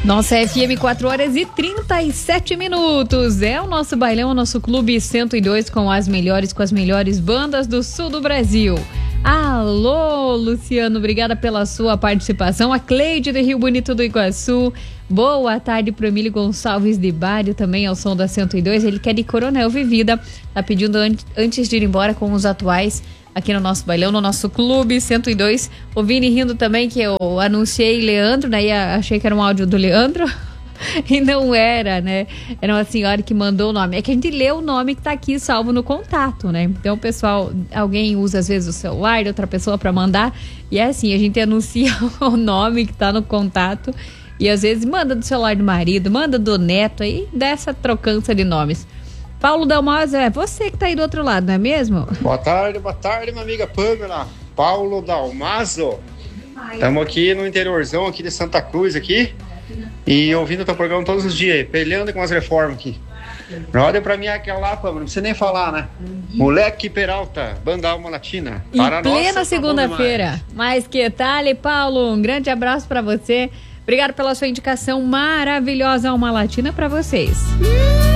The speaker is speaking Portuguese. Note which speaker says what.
Speaker 1: Nossa FM, 4h37. É o nosso bailão, o nosso Clube 102 com as melhores bandas do sul do Brasil. Alô, Luciano, obrigada pela sua participação. A Cleide do Rio Bonito do Iguaçu. Boa tarde pro Emílio Gonçalves de Bário, também ao som da 102. Ele quer de Coronel Vivida. Tá pedindo antes de ir embora com os atuais aqui no nosso bailão, no nosso Clube 102. O Vini rindo também que eu anunciei Leandro, né? E achei que era um áudio do Leandro. E não era, né? Era uma senhora que mandou o nome. É que a gente lê o nome que tá aqui salvo no contato, né? Então, o pessoal, alguém usa às vezes o celular de outra pessoa para mandar. E é assim, a gente anuncia o nome que tá no contato. E às vezes manda do celular do marido, manda do neto, aí dessa trocança de nomes. Paulo Dalmaso, é você que tá aí do outro lado, não é mesmo?
Speaker 2: Boa tarde, minha amiga Pamela. Paulo Dalmaso. Estamos aqui no interiorzão aqui de Santa Cruz aqui. E ouvindo o teu programa todos os dias, peleando com as reformas aqui. Roda pra mim aquela lá, Pamela, não precisa nem falar, né? Moleque Peralta, Banda Alma Latina.
Speaker 1: Em plena segunda-feira. Mas que tal, Paulo? Um grande abraço pra você. Obrigado pela sua indicação maravilhosa, Alma Latina, pra vocês.